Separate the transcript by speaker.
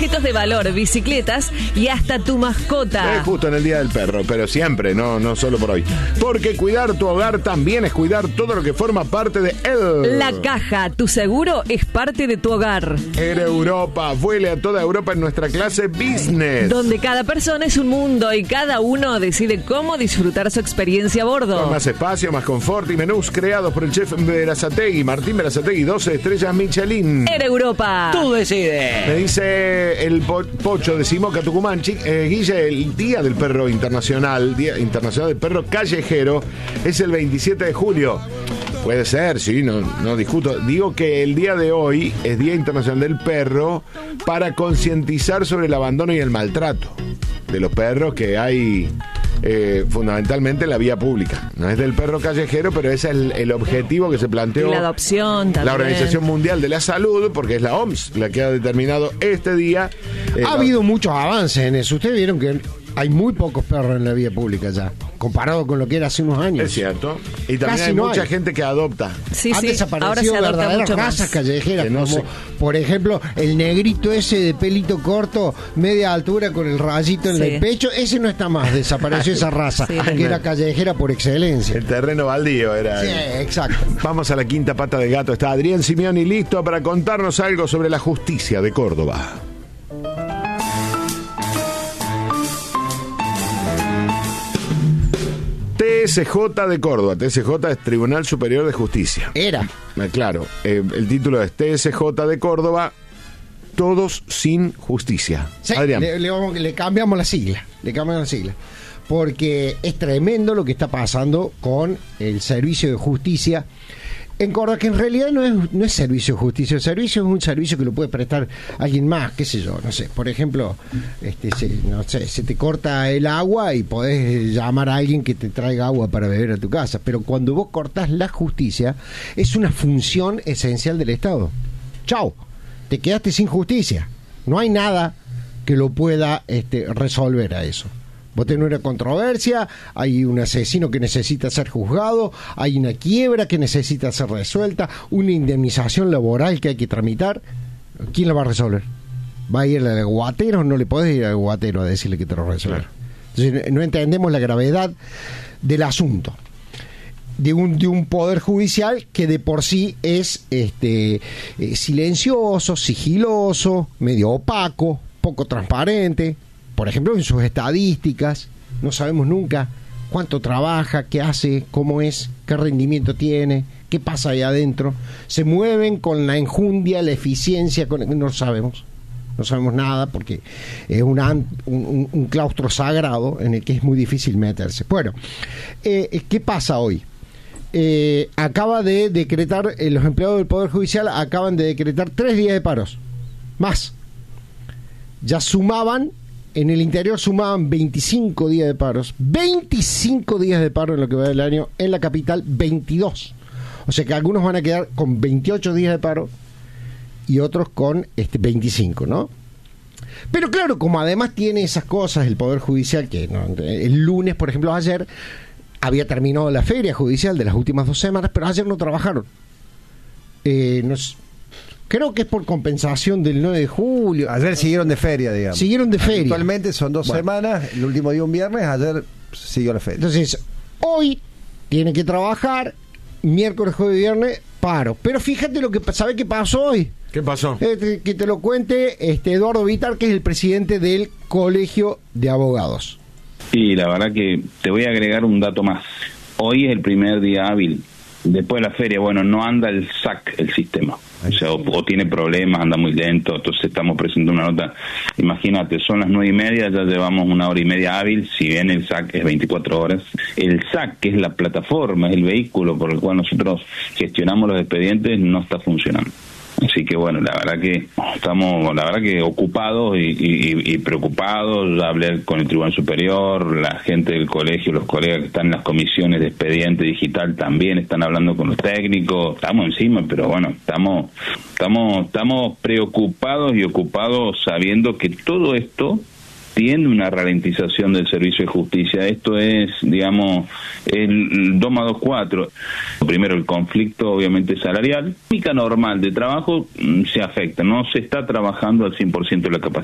Speaker 1: objetos de valor, bicicletas y hasta tu mascota.
Speaker 2: Justo en el Día del Perro, pero siempre, no solo por hoy. Porque cuidar tu hogar también es cuidar todo lo que forma parte de él.
Speaker 1: La Caja, tu seguro es parte de tu hogar.
Speaker 2: En Europa, vuele a toda Europa en nuestra clase Business.
Speaker 1: Donde cada persona es un mundo y cada uno decide cómo disfrutar su experiencia a bordo.
Speaker 2: Con más espacio, más confort y menús creados por el chef Berazategui, Martín Berazategui, 12 estrellas Michelin.
Speaker 1: En Europa.
Speaker 3: Tú decides.
Speaker 2: Me dice el Pocho de Simoca, Tucumán, Guille, el Día del Perro Internacional, Día Internacional del Perro Callejero, es el 27 de julio. Puede ser, sí, no discuto. Digo que el día de hoy es Día Internacional del Perro para concientizar sobre el abandono y el maltrato de los perros que hay fundamentalmente en la vía pública. No es del perro callejero, pero ese es el objetivo que se planteó.
Speaker 1: Y la adopción también.
Speaker 2: La Organización Mundial de la Salud, porque es la OMS la que ha determinado este día.
Speaker 4: Ha habido muchos avances en eso. Ustedes vieron que hay muy pocos perros en la vía pública ya, comparado con lo que era hace unos años.
Speaker 2: Es cierto. Y también
Speaker 4: Casi
Speaker 2: hay
Speaker 4: no
Speaker 2: mucha
Speaker 4: hay.
Speaker 2: gente que adopta.
Speaker 1: Sí,
Speaker 4: Han desaparecido
Speaker 1: ahora se adopta
Speaker 4: verdaderas
Speaker 1: mucho
Speaker 4: razas
Speaker 1: más.
Speaker 4: callejeras,
Speaker 2: Que no
Speaker 4: como
Speaker 2: sé.
Speaker 4: por ejemplo el negrito ese de pelito corto, media altura con el rayito en
Speaker 1: Sí.
Speaker 4: el pecho. Ese no está más, desapareció esa raza,
Speaker 1: Sí,
Speaker 4: que era callejera por excelencia.
Speaker 2: El terreno baldío era.
Speaker 4: Sí, exacto.
Speaker 2: Vamos a la quinta pata del gato. Está Adrián Simeoni listo para contarnos algo sobre la justicia de Córdoba. TSJ de Córdoba. TSJ es Tribunal Superior de Justicia.
Speaker 4: Era.
Speaker 2: Claro, el título es TSJ de Córdoba, todos sin justicia.
Speaker 4: Sí,
Speaker 2: Adrián.
Speaker 4: le cambiamos la sigla. Le cambiamos la sigla. Porque es tremendo lo que está pasando con el servicio de justicia en Córdoba, que en realidad no es servicio de justicia. El servicio es un servicio que lo puede prestar alguien más, qué sé yo, no sé. Por ejemplo, se te corta el agua y podés llamar a alguien que te traiga agua para beber a tu casa. Pero cuando vos cortás la justicia, es una función esencial del Estado. Chau, te quedaste sin justicia. No hay nada que lo pueda resolver a eso. Vos tenés una controversia, hay un asesino que necesita ser juzgado, hay una quiebra que necesita ser resuelta, una indemnización laboral que hay que tramitar. ¿Quién la va a resolver? ¿Va a ir al guatero? No le podés ir al guatero a decirle que te lo resuelva.
Speaker 2: Claro.
Speaker 4: Entonces, no entendemos la gravedad del asunto. De un poder judicial que de por sí es silencioso, sigiloso, medio opaco, poco transparente. Por ejemplo, en sus estadísticas, no sabemos nunca cuánto trabaja, qué hace, cómo es, qué rendimiento tiene, qué pasa ahí adentro. Se mueven con la enjundia, la eficiencia, no sabemos nada porque es un claustro sagrado en el que es muy difícil meterse. Bueno, ¿qué pasa hoy? Acaba de decretar, los empleados del Poder Judicial acaban de decretar 3 días de paros, más. Ya en el interior sumaban 25 días de paros. 25 días de paro en lo que va del año. En la capital, 22. O sea que algunos van a quedar con 28 días de paro y otros con 25, ¿no? Pero claro, como además tiene esas cosas el Poder Judicial, que el lunes, por ejemplo, ayer había terminado la feria judicial de las últimas 2 semanas, pero ayer no trabajaron. Creo que es por compensación del 9 de julio.
Speaker 3: Ayer siguieron de feria, digamos.
Speaker 4: Siguieron de feria.
Speaker 3: Actualmente son 2 semanas, el último día un viernes, ayer siguió la feria.
Speaker 4: Entonces, hoy tiene que trabajar, miércoles, jueves y viernes, paro. Pero fíjate ¿sabe qué pasó hoy?
Speaker 2: ¿Qué pasó?
Speaker 4: Que te lo cuente Eduardo Vitar, que es el presidente del Colegio de Abogados.
Speaker 5: Sí, la verdad que te voy a agregar un dato más. Hoy es el primer día hábil. Después de la feria, no anda el SAC, el sistema. O sea, o tiene problemas, anda muy lento, entonces estamos presentando una nota. Imagínate, son las 9:30, ya llevamos 1 hora y media hábil, si bien el SAC es 24 horas. El SAC, que es la plataforma, es el vehículo por el cual nosotros gestionamos los expedientes, no está funcionando. Así que la verdad que estamos ocupados y preocupados. Ya hablé con el Tribunal Superior, la gente del colegio, los colegas que están en las comisiones de expediente digital también están hablando con los técnicos. Estamos encima, pero estamos preocupados y ocupados sabiendo que todo esto tiene una ralentización del servicio de justicia. Esto es, el 2 más 2, 4. Primero, el conflicto obviamente salarial. La dinámica normal de trabajo se afecta, no se está trabajando al 100% de la capacidad.